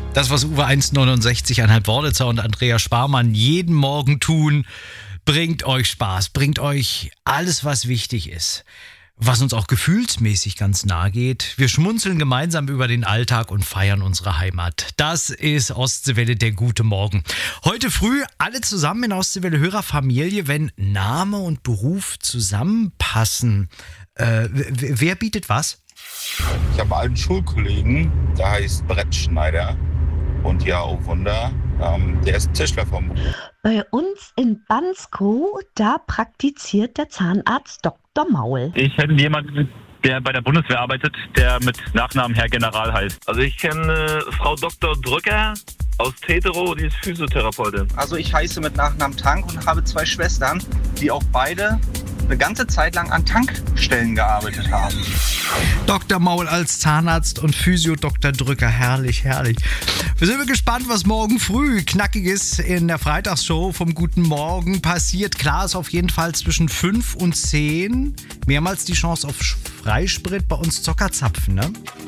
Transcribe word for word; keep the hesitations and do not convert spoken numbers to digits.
Das, was Uwe eins neunundsechzig, Anhalt Worditzer und Andrea Sparmann jeden Morgen tun, bringt euch Spaß, bringt euch alles, was wichtig ist, was uns auch gefühlsmäßig ganz nahe geht. Wir schmunzeln gemeinsam über den Alltag und feiern unsere Heimat. Das ist Ostseewelle, der gute Morgen. Heute früh alle zusammen in Ostseewelle Hörerfamilie, wenn Name und Beruf zusammenpassen. Äh, wer bietet was? Ich habe einen Schulkollegen, der heißt Brettschneider. Und ja, oh Wunder, ähm, der ist Tischler vom Beruf. Bei uns in Bansko, da praktiziert der Zahnarzt Doktor Maul. Ich kenne jemanden, der bei der Bundeswehr arbeitet, der mit Nachnamen Herr General heißt. Also ich kenne äh, Frau Doktor Drücker aus Tetero, die ist Physiotherapeutin. Also ich heiße mit Nachnamen Tank und habe zwei Schwestern, die auch beide eine ganze Zeit lang an Tankstellen gearbeitet haben. Doktor Maul als Zahnarzt und Physio Doktor Drücker. Herrlich, herrlich. Wir sind gespannt, was morgen früh Knackiges in der Freitagsshow vom Guten Morgen passiert. Klar ist auf jeden Fall zwischen fünf und zehn mehrmals die Chance auf Freisprit bei uns Zockerzapfen, ne?